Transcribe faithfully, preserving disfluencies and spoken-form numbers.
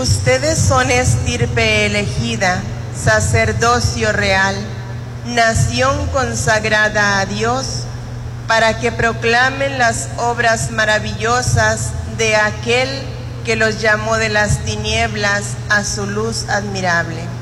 Ustedes son estirpe elegida, sacerdocio real, nación consagrada a Dios, para que proclamen las obras maravillosas de aquel que los llamó de las tinieblas a su luz admirable.